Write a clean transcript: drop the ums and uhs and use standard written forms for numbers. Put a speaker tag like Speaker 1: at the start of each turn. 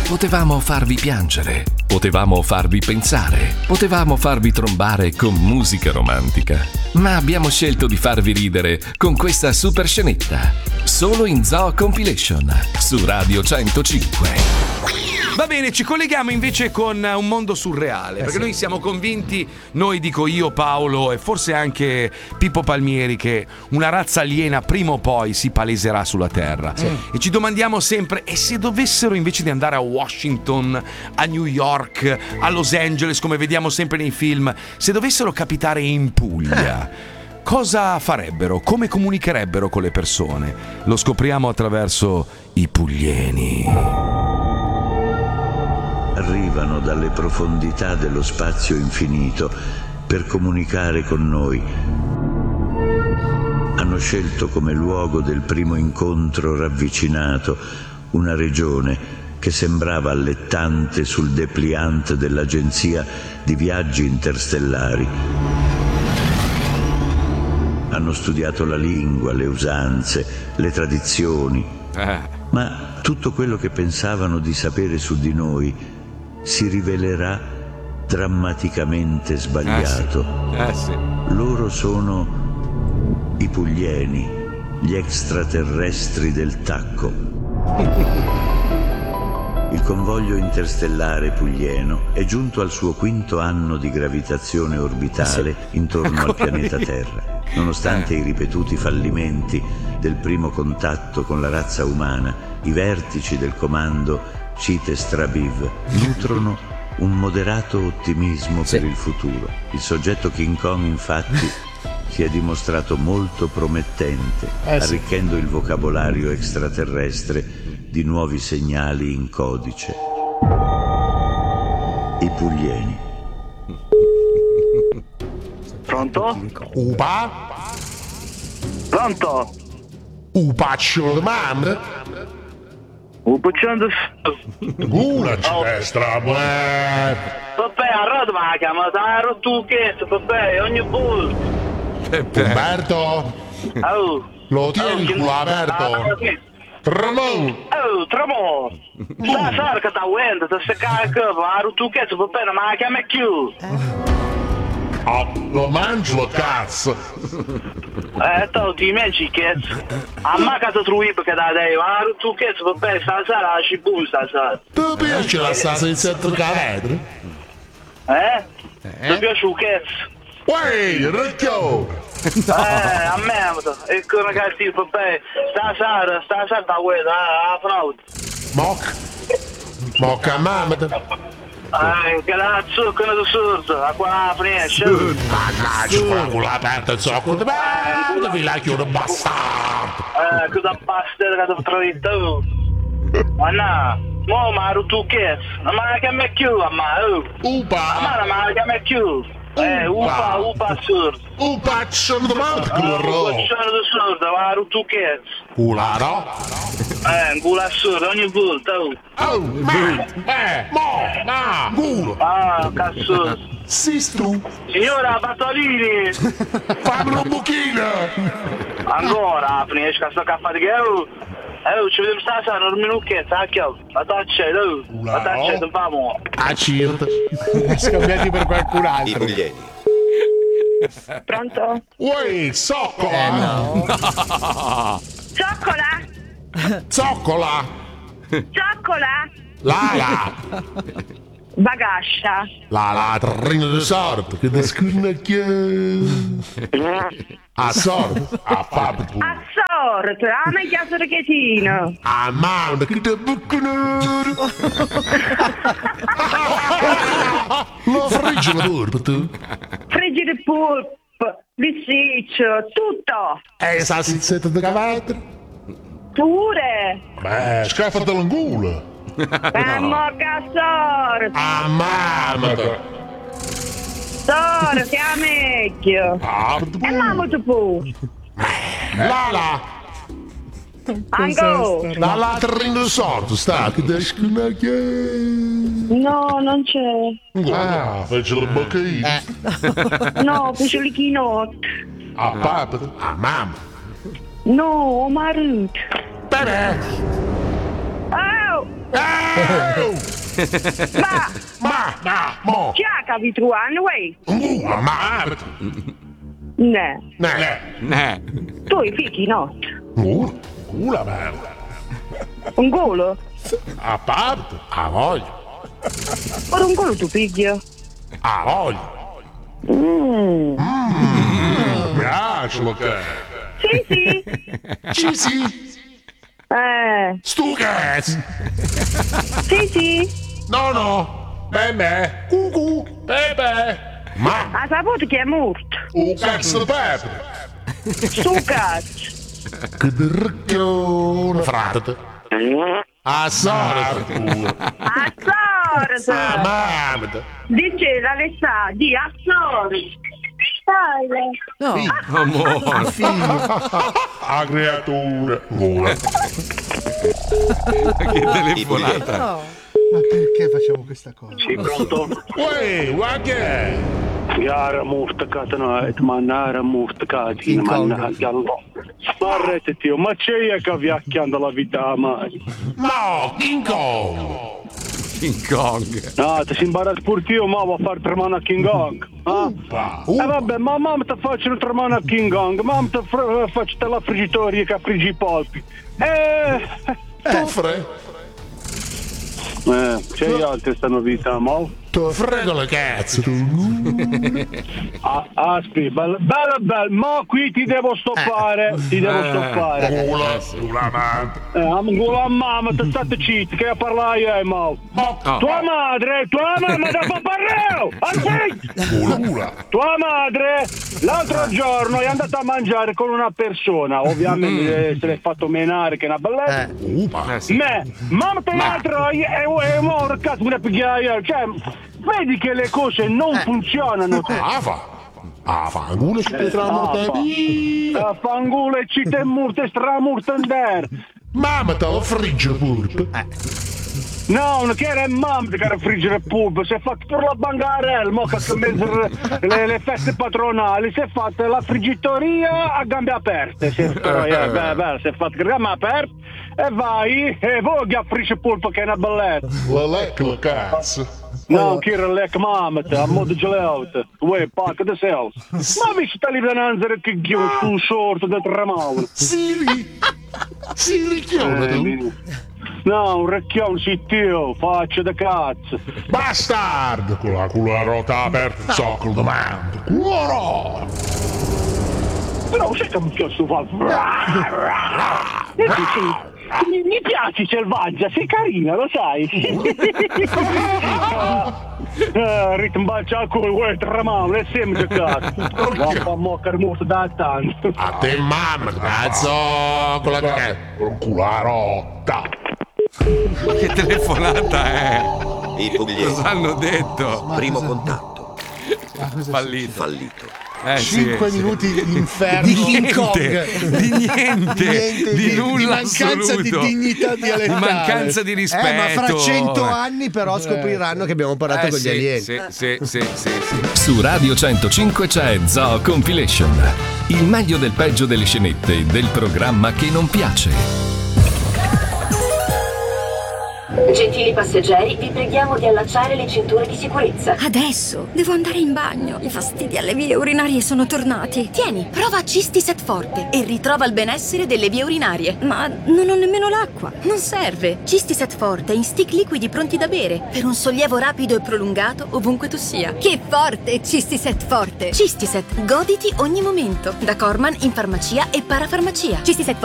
Speaker 1: Potevamo farvi piangere, potevamo farvi pensare, potevamo farvi trombare con musica romantica, ma abbiamo scelto di farvi ridere con questa super scenetta, solo in Zoo Compilation, su Radio 105.
Speaker 2: Va bene, ci colleghiamo invece con un mondo surreale, perché noi siamo convinti, noi dico io, Paolo e forse anche Pippo Palmieri, che una razza aliena prima o poi si paleserà sulla Terra. E ci domandiamo sempre, e se dovessero invece di andare a Washington, a New York, a Los Angeles, come vediamo sempre nei film, se dovessero capitare in Puglia, cosa farebbero? Come comunicherebbero con le persone? Lo scopriamo attraverso i puglieni.
Speaker 3: Arrivano dalle profondità dello spazio infinito per comunicare con noi. Hanno scelto come luogo del primo incontro ravvicinato una regione che sembrava allettante sul dépliant dell'agenzia di viaggi interstellari. Hanno studiato la lingua, le usanze, le tradizioni, ma tutto quello che pensavano di sapere su di noi si rivelerà drammaticamente sbagliato. Loro sono i puglieni, gli extraterrestri del tacco. Il convoglio interstellare puglieno è giunto al suo quinto anno di gravitazione orbitale intorno al pianeta Terra. Nonostante i ripetuti fallimenti del primo contatto con la razza umana, i vertici del comando CITES-TRABIV nutrono un moderato ottimismo per il futuro. Il soggetto King Kong, infatti, si è dimostrato molto promettente, arricchendo il vocabolario extraterrestre di nuovi segnali in codice. I puglieni.
Speaker 4: Pronto?
Speaker 5: Upa?
Speaker 4: Pronto?
Speaker 5: Upaccio domanda?
Speaker 4: Upacciando
Speaker 5: Gula ci destra,
Speaker 4: vabbè, arrodo ma la chiama, dai, rotto che, vabbè, ogni volta.
Speaker 5: Umberto? Lo tieni il culo aperto? Ramon!
Speaker 4: Oh, Tramon! Sta sarca da wenda, sta secca, va, rotto che, vabbè, ma la chiama più.
Speaker 5: Lo mangio, cazzo!
Speaker 4: Ti mangi cazzo! A me casa truì perché da dai, ma tu cazzo, vabbè, stasera la cibù stasera!
Speaker 5: Tu piace la salsa di 7 cavedre?
Speaker 4: Ti piace un cazzo?
Speaker 5: Uè, ricchio!
Speaker 4: A me, e come cattivo, vabbè, stasera da guida, a fraude!
Speaker 5: Mocca mamma!
Speaker 4: Che la zucca da sordo, a qua la finestra.
Speaker 5: Mannaggia, con la aperta zocco. Beh, devi la chiudere bastardo.
Speaker 4: Cosa bastardo che ti trovi tu? Ma no, ma tu che? Ma che me chiudo, ma
Speaker 5: Upa!
Speaker 4: Ma che me chiudo? Upa sordo.
Speaker 5: Upa sordo, ma
Speaker 4: sordo, ma tu che?
Speaker 5: Cula, no?
Speaker 4: Gula sordo ogni volta.
Speaker 5: Culo!
Speaker 4: Cazzo!
Speaker 5: Sistru!
Speaker 4: Signora Bartolini!
Speaker 5: Fammi un buchino!
Speaker 4: Ancora, finisci a sto caffè di ghetto! Ci vediamo stasera, non mi lucchezza, cacchio! La taccia, non famo!
Speaker 5: Cirta!
Speaker 6: Scambiati per qualcun altro!
Speaker 7: I puglieni!
Speaker 8: Pronto?
Speaker 5: Uè, zoccola!
Speaker 6: No!
Speaker 8: Zoccola?
Speaker 5: Zoccola!
Speaker 8: Zoccola?
Speaker 5: Lala!
Speaker 8: Bagascia.
Speaker 5: La trina di sorte che ti scurnacchia. A sorte, a fabbrica.
Speaker 8: A sorte, a me chiasso ricchettino.
Speaker 5: A mano che ti buccanare. Lo friggiatore per tu.
Speaker 8: Friggi di polpo, lissiccio, tutto.
Speaker 5: Sa salsetta di cavallo?
Speaker 8: Pure.
Speaker 5: Beh, scaffati l'angulo.
Speaker 8: Morca sorte.
Speaker 5: A mamma.
Speaker 8: Sorte, a meglio. E mamma tu pure.
Speaker 5: Lala.
Speaker 8: Ango.
Speaker 5: La trina di sorte sta che ti scurnacchia.
Speaker 8: No, non c'è.
Speaker 5: Fece la bocchina.
Speaker 8: No, fece le chinotte.
Speaker 5: A papà, a mamma.
Speaker 8: No, marito.
Speaker 5: Bene. Mo.
Speaker 8: Chi ha capito uè?
Speaker 5: Ma.
Speaker 8: Ne. Tu i fichi, no?
Speaker 5: Cula merda.
Speaker 8: Un golo?
Speaker 5: A parte, a voglia.
Speaker 8: Ora un golo tu piglio?
Speaker 5: A voglia. Mi piace lo che.
Speaker 8: Sì.
Speaker 5: Stu cazzo.
Speaker 8: Sì.
Speaker 5: No. Bebe. Cucù. Bebe. Ma.
Speaker 8: Ha saputo che è morto?
Speaker 5: Un cazzo di pepe.
Speaker 8: Su cazzo.
Speaker 5: Che dricchione. Frate. A sorte.
Speaker 8: A sorte.
Speaker 5: A mamma.
Speaker 8: Dice l'Alessà di Assori.
Speaker 7: No.
Speaker 2: Amore.
Speaker 5: A creatura. Gola.
Speaker 2: Che telefonata.
Speaker 7: No.
Speaker 6: Ma perché facciamo questa cosa?
Speaker 4: Sì, pronto?
Speaker 5: Uè, guarda.
Speaker 4: Gara morta catenate, mannara morta catina, mannara gallo. Sparrete tio, ma c'è che viacchiando la vita mai.
Speaker 5: No, King Kong.
Speaker 2: King Kong.
Speaker 4: No, ti si imbarazza pure tio, ma va a fare tremano a King Kong. Vabbè, ma mamma ti faccio un tremano a King Kong, mamma ti faccio la friggitoria che friggi i polpi.
Speaker 5: Tuffre.
Speaker 4: C'è altre stanno vita, ma?
Speaker 5: Frega le cazzo.
Speaker 4: Aspi, bello, ma qui ti devo stoppare.
Speaker 5: Gula
Speaker 4: Mamma, ti state cheat, che parlai, ma? Tua madre da paparreo!
Speaker 5: Gula.
Speaker 4: Tua madre l'altro giorno è andata a mangiare con una persona, ovviamente se l'è fatto menare che è una bellezza. Mamma te l'altro è un cazzo mi pigliaia, cioè vedi che le cose non funzionano.
Speaker 5: Fangulo ci te tramurte.
Speaker 4: Fangulo ci te murte stramurtender.
Speaker 5: Mamma te lo frigge pure.
Speaker 4: No, non che era mamma che era friggere pulpo, si è fatto per la bangarella, mo che le feste patronali, si è fatta la friggitoria a gambe aperte, si è fatta a gambe aperte e vai e vogli a friggere pulpo che è una bellezza.
Speaker 5: La lecca cazzo.
Speaker 4: No, che era lecca mamma, a modo gelauta, uè, pacca da sel. Ma mi sta lì da nanzere che ghio su sorto da tremavolo.
Speaker 5: Sì, chiude tu.
Speaker 4: No, un recchione sì tio, faccia da cazzo.
Speaker 5: Bastard! Con la rota aperta, zoccolo domando. Cuoro!
Speaker 4: Però sai che mi piace fare? Mi piaci selvaggia, sei carina, lo sai. Ritmbaccia al culo, vuoi tramare, è sempre cazzo. Va a moccare molto da tanto.
Speaker 5: A te mamma, cazzo! Con la rotta.
Speaker 2: Ma che telefonata è?
Speaker 9: I pugliesi.
Speaker 2: Cosa hanno detto?
Speaker 9: Primo contatto.
Speaker 2: Fallito.
Speaker 6: 5 minuti di inferno.
Speaker 2: Di King Kong. Di niente. Di nulla
Speaker 6: di mancanza
Speaker 2: assoluto.
Speaker 6: di dignità dialettale.
Speaker 2: Di mancanza di rispetto.
Speaker 7: Ma fra 100 anni però scopriranno che abbiamo parlato con gli alieni.
Speaker 2: Sì.
Speaker 1: Su Radio 105 c'è Zoo Compilation. Il meglio del peggio delle scenette del programma che non piace.
Speaker 10: Gentili passeggeri, vi preghiamo di allacciare le cinture di sicurezza.
Speaker 11: Adesso devo andare in bagno. I fastidi alle vie urinarie sono tornati.
Speaker 10: Tieni, prova Cistiset Forte e ritrova il benessere delle vie urinarie.
Speaker 11: Ma non ho nemmeno l'acqua.
Speaker 10: Non serve. Cistiset Forte è in stick liquidi pronti da bere per un sollievo rapido e prolungato ovunque tu sia.
Speaker 11: Che forte, Cistiset Forte.
Speaker 10: Cistiset, goditi ogni momento. Da Corman in farmacia e parafarmacia. Cistiset